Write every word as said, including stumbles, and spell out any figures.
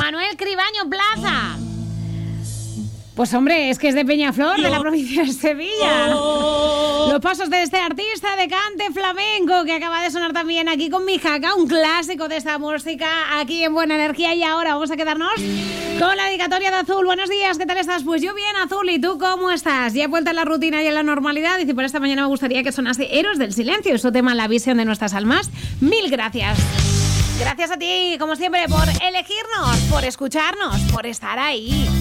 Manuel Cribaño Plaza. Pues hombre, es que es de Peñaflor, de la provincia de Sevilla. Los pasos de este artista de cante flamenco que acaba de sonar también aquí con mi jaca, un clásico de esta música aquí en Buena Energía. Y ahora vamos a quedarnos con la dedicatoria de Azul. Buenos días, ¿qué tal estás? Pues yo bien, Azul, ¿y tú cómo estás? Ya he vuelto a la rutina y a la normalidad. Dice, por esta mañana me gustaría que sonase Héroes del Silencio y su tema La visión de nuestras almas. Mil gracias. Gracias a ti, como siempre, por elegirnos, por escucharnos, por estar ahí.